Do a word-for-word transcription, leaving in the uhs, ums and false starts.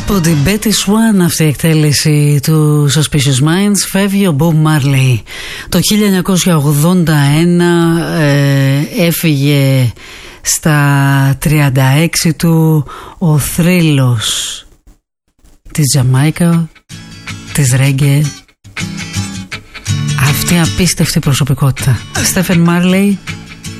Από την Betty Swan αυτή η εκτέλεση του Suspicious Minds φεύγει ο Bob Marley. Το χίλια εννιακόσια ογδόντα ένα ε, έφυγε στα τριάντα έξι του ο θρύλος της Τζαμάικα, της Ρέγγε, αυτή απίστευτη προσωπικότητα. Στέφεν Μάρλεϊ